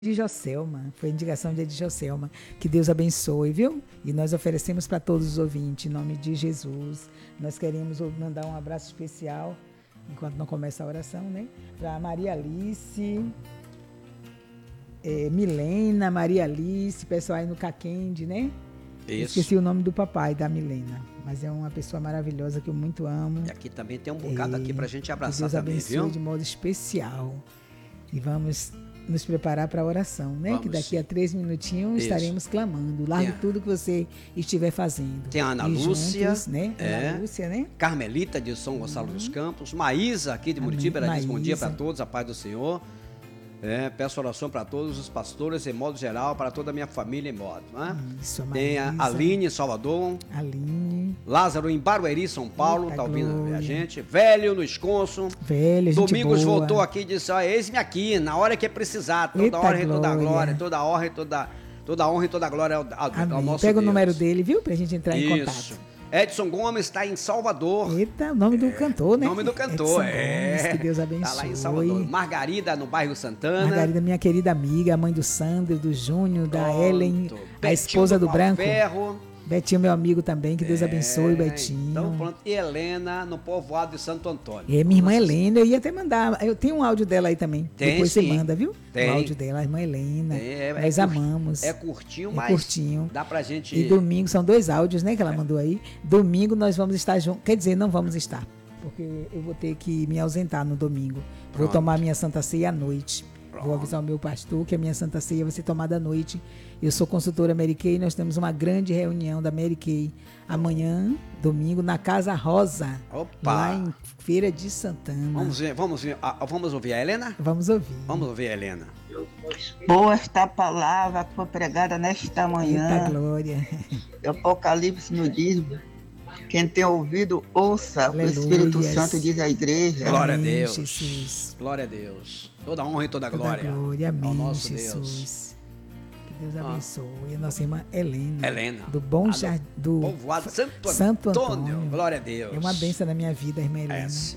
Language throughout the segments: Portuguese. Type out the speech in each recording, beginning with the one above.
de Joselma, foi indicação de Joselma. Que Deus abençoe, viu? E nós oferecemos para todos os ouvintes, em nome de Jesus. Nós queremos mandar um abraço especial, enquanto não começa a oração, né? Para Maria Alice, Milena, Maria Alice, pessoal aí no Caquende, né? Isso. Esqueci o nome do papai, da Milena, mas é uma pessoa maravilhosa que eu muito amo. E aqui também tem um bocado aqui pra gente abraçar Deus também, abençoe, viu? de modo especial. E vamos nos preparar para a oração, né? Vamos, que daqui sim. a 3 minutinhos Isso. estaremos clamando. Largue tudo que você estiver fazendo. Tem a Ana E Lúcia, juntos, né? Ana Lúcia, né? Carmelita de São Gonçalo dos Campos, Maísa aqui de Muritiba, ela diz bom dia para todos, a paz do Senhor. Peço oração para todos os pastores, em modo geral, para toda a minha família, em modo. Né? Isso, tem a Maísa. Aline em Salvador, Aline, Lázaro em Barueri, São Paulo, Eita tá ouvindo glória. a gente. Velho no Esconso. velha, gente Domingos boa. voltou aqui e disse: eis-me aqui, na hora que precisar, toda Eita hora e toda glória. glória, toda honra e toda honra e toda glória ao Amém. nosso Pega Deus. o número dele, viu? Pra gente entrar em Isso. contato. Edson Gomes está em Salvador. Eita, o nome do cantor, né? Nome do cantor, Edson Gomes, que Deus abençoe. Tá lá em Salvador. Margarida, no bairro Santana. Margarida, minha querida amiga, a mãe do Sandro, do Júnior, da Pronto. Ellen, a Betinho esposa do Branco. Ferro. Betinho, meu amigo também, que Deus abençoe, Betinho. Então pronto. E Helena, no povoado de Santo Antônio. E minha irmã Helena, eu ia até mandar. Eu tenho um áudio dela aí também. Tem, Depois sim. você manda, viu? Tem. O áudio dela, a irmã Helena. Nós amamos. É curtinho, É mas curtinho. dá pra gente... E domingo, são 2 áudios, né, que ela mandou aí. Domingo nós vamos estar juntos. Quer dizer, não vamos estar. Porque eu vou ter que me ausentar no domingo. Vou Pronto. tomar minha Santa Ceia à noite. Pronto. Vou avisar o meu pastor que a minha Santa Ceia vai ser tomada à noite. Eu sou consultora Mary Kay, nós temos uma grande reunião da Mary Kay amanhã, domingo, na Casa Rosa. Opa! Lá em Feira de Santana. Vamos ouvir a Helena? Vamos ouvir. Vamos ouvir a Helena. Boa esta palavra que foi pregada nesta Eita manhã. glória. O Apocalipse nos diz: quem tem ouvido, ouça o que o Espírito Aleluias. Santo diz à igreja. Glória a Amém, Deus. Jesus. Glória a Deus. Toda honra e toda Toda glória. glória, amém, ao nosso Jesus. Deus. Que Deus abençoe. E a nossa irmã Helena. Helena. Do Bom Ah, Jardim. Do Povoado Santo, Santo Antônio. Antônio. Glória a Deus. É uma bênção na minha vida, irmã Helena. É, sim.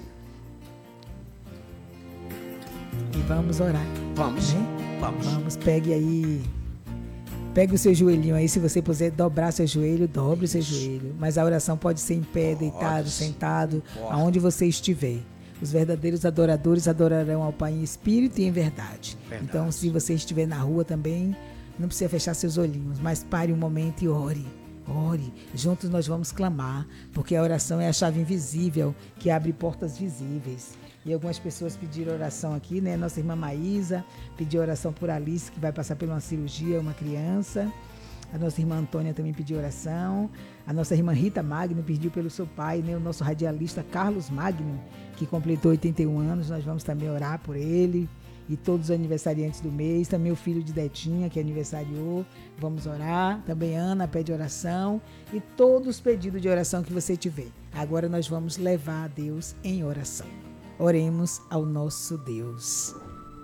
E vamos orar. Vamos. Né? Vamos. Vamos, pegue aí. Pegue o seu joelhinho aí. Se você puder dobrar seu joelho, dobre o seu joelho. Mas a oração pode ser em pé, deitado, sentado, Pode. aonde você estiver. Os verdadeiros adoradores adorarão ao Pai em espírito e em verdade. Verdade. Então, se você estiver na rua também, não precisa fechar seus olhinhos, mas pare um momento e ore. Ore. Juntos nós vamos clamar, porque a oração é a chave invisível que abre portas visíveis. E algumas pessoas pediram oração aqui, né? Nossa irmã Maísa pediu oração por Alice, que vai passar por uma cirurgia, uma criança. A nossa irmã Antônia também pediu oração. A nossa irmã Rita Magno pediu pelo seu pai, né? O nosso radialista Carlos Magno, que completou 81 anos. Nós vamos também orar por ele. E todos os aniversariantes do mês. Também o filho de Detinha, que aniversariou. Vamos orar. Também Ana pede oração. E todos os pedidos de oração que você tiver. Agora nós vamos levar a Deus em oração. Oremos ao nosso Deus.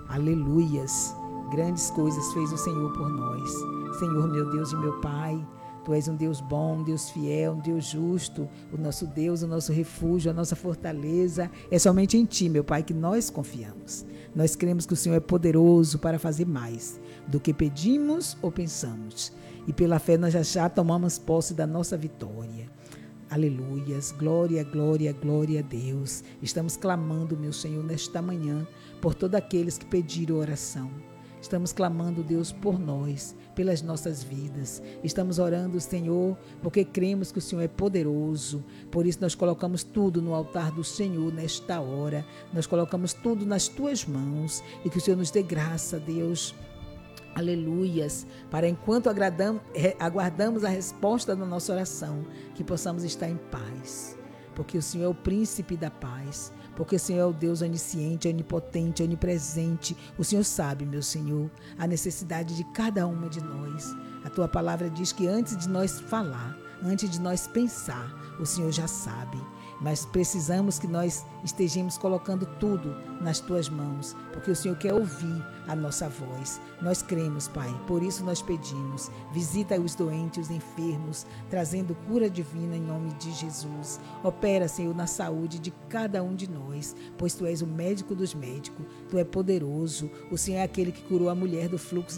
Aleluias. Grandes coisas fez o Senhor por nós. Senhor, meu Deus e meu Pai, Tu és um Deus bom, um Deus fiel, um Deus justo. O nosso Deus, o nosso refúgio, a nossa fortaleza. É somente em Ti, meu Pai, que nós confiamos. Nós cremos que o Senhor é poderoso para fazer mais do que pedimos ou pensamos. E pela fé nós já tomamos posse da nossa vitória. Aleluias, glória, glória, glória a Deus. Estamos clamando, meu Senhor, nesta manhã, por todos aqueles que pediram oração. Estamos clamando, Deus, por nós, pelas nossas vidas. Estamos orando, Senhor, porque cremos que o Senhor é poderoso. Por isso nós colocamos tudo no altar do Senhor nesta hora. Nós colocamos tudo nas Tuas mãos e que o Senhor nos dê graça, Deus. Aleluias, para enquanto aguardamos a resposta da nossa oração, que possamos estar em paz, porque o Senhor é o príncipe da paz, porque o Senhor é o Deus onisciente, onipotente, onipresente. O Senhor sabe, meu Senhor, a necessidade de cada uma de nós. A Tua palavra diz que antes de nós falar, antes de nós pensar, o Senhor já sabe. mas precisamos que nós estejamos colocando tudo nas tuas mãos, porque o Senhor quer ouvir a nossa voz. Nós cremos, Pai, por isso nós pedimos, visita os doentes, os enfermos, trazendo cura divina em nome de Jesus. Opera, Senhor, na saúde de cada um de nós, pois Tu és o médico dos médicos, Tu é poderoso, o Senhor é aquele que curou a mulher do fluxo